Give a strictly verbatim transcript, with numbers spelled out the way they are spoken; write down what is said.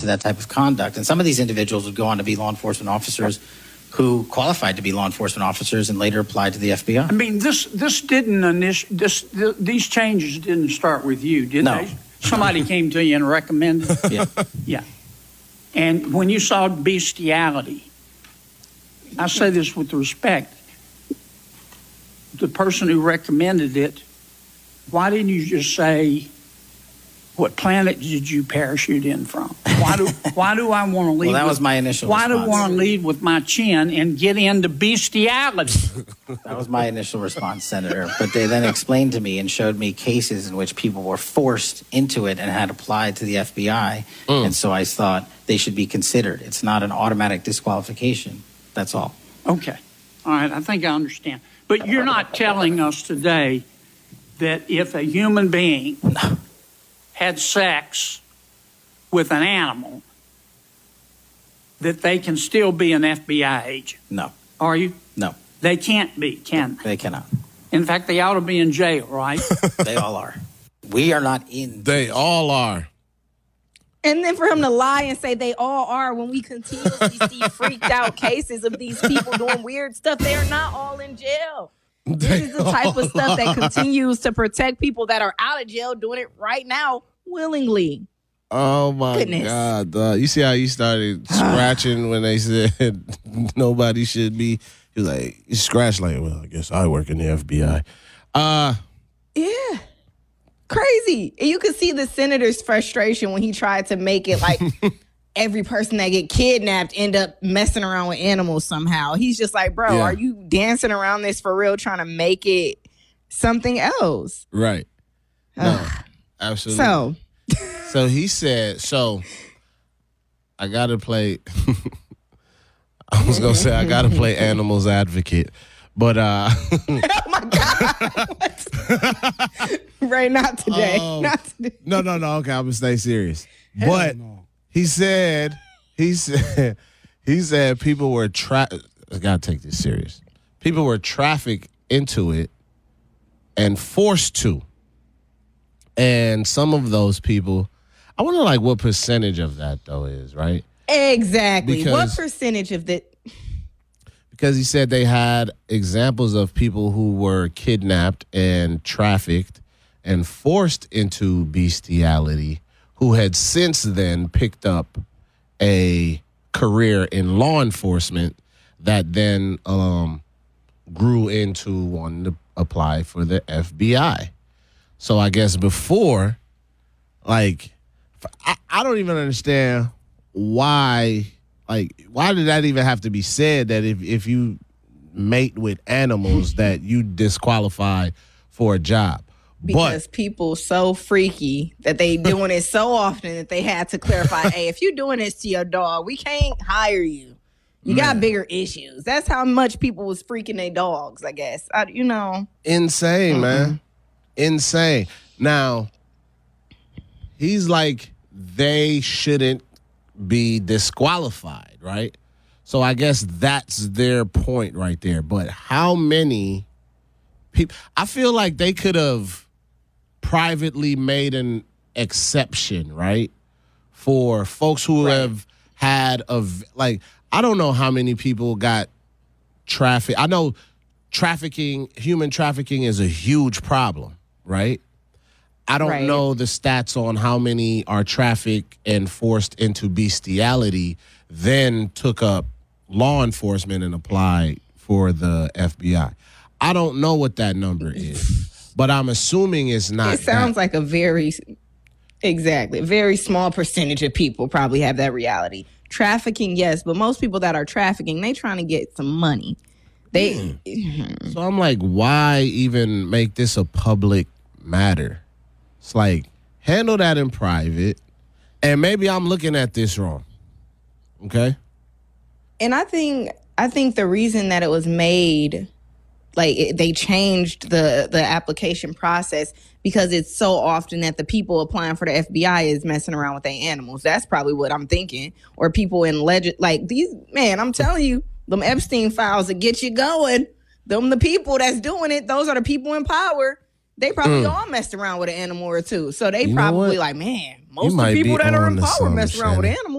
that type of conduct. And some of these individuals would go on to be law enforcement officers who qualified to be law enforcement officers and later applied to the F B I. I mean, this this didn't initial this th- these changes didn't start with you, did no. they? Somebody came to you and recommended. Yeah, yeah. And when you saw bestiality, I say this with respect. The person who recommended it, why didn't you just say, what planet did you parachute in from? Why do why do I want to lead? Well, that with, was my initial Why response. do I want to lead with my chin and get into bestiality? That was my initial response, Senator. But they then explained to me and showed me cases in which people were forced into it and had applied to the F B I. Mm. And so I thought they should be considered. It's not an automatic disqualification. That's all. Okay. All right. I think I understand. But you're not telling us today that if a human being had sex with an animal, that they can still be an F B I agent? No. Are you? No. They can't be, can they? They cannot. In fact, they ought to be in jail, right? They all are. We are not in. They all are. And then for him to lie and say they all are when we continuously see freaked out cases of these people doing weird stuff, they are not all in jail. This is the type of stuff that continues to protect people that are out of jail doing it right now willingly. Oh, my Goodness. God. Uh, you see how you started scratching when they said nobody should be? He was like, you scratched like, well, I guess I work in the F B I. Uh, yeah. Crazy. And you could see the senator's frustration when he tried to make it like every person that get kidnapped end up messing around with animals somehow. He's just like, bro, Yeah. are you dancing around this for real, trying to make it something else? right. No, absolutely. So, So he said, so I got to play, I was going to say I got to play animals advocate, but uh, oh my God. What? Right, not today. Um, not today. no, no, no. Okay, I'm going to stay serious. But he said, he said, he said people were, tra- I got to take this serious. People were trafficked into it and forced to. And some of those people, I wonder like what percentage of that though is, right? Exactly. Because- what percentage of the... Because he said they had examples of people who were kidnapped and trafficked and forced into bestiality who had since then picked up a career in law enforcement that then um, grew into wanting to apply for the F B I. So I guess before, like, I, I don't even understand why... Like, why did that even have to be said that if, if you mate with animals that you disqualify for a job? Because but, people so freaky that they doing it so often that they had to clarify, hey, if you're doing this to your dog, we can't hire you. You Man. got bigger issues. That's how much people was freaking their dogs, I guess. I, you know. Insane, mm-hmm. man. Insane. Now, he's like, they shouldn't be disqualified, right? So I guess that's their point right there. But how many people, I feel like they could have privately made an exception, right? For folks who right. have had, a, like, I don't know how many people got trafficked. I know trafficking, human trafficking is a huge problem, right? I don't right. know the stats on how many are trafficked and forced into bestiality, then took up law enforcement and applied for the F B I. I don't know what that number is, but I'm assuming it's not. It sounds that. like a very, exactly, very small percentage of people probably have that reality. Trafficking, yes, but most people that are trafficking, they trying to get some money. They. Mm. So I'm like, why even make this a public matter? It's like, handle that in private, and maybe I'm looking at this wrong. Okay? And I think I think the reason that it was made, like it, they changed the, the application process because it's so often that the people applying for the F B I is messing around with their animals. That's probably what I'm thinking. Or people in legend, like these, man, I'm telling you, them Epstein files that get you going, them the people that's doing it, those are the people in power. They probably mm. all messed around with an animal or two. So they you probably like, man, most of the be people that are in on to power something, mess around with Shannon. animals.